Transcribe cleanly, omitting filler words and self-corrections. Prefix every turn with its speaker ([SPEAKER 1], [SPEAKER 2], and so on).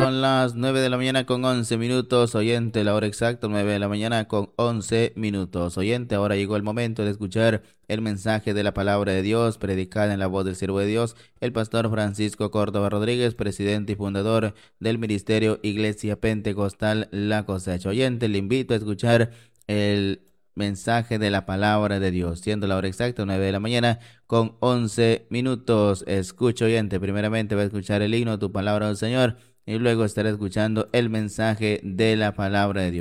[SPEAKER 1] Son las 9 de la mañana con 11 minutos, oyente, la hora exacta, 9 de la mañana con 11 minutos. Oyente, ahora llegó el momento de escuchar el mensaje de la palabra de Dios, predicada en la voz del siervo de Dios, el pastor Francisco Córdoba Rodríguez, presidente y fundador del Ministerio Iglesia Pentecostal La Cosecha. Oyente, le invito a escuchar el mensaje de la palabra de Dios, siendo la hora exacta, 9 de la mañana con 11 minutos. Escucha, oyente, primeramente va a escuchar el himno, tu palabra del Señor, y luego estará escuchando el mensaje de la palabra de Dios.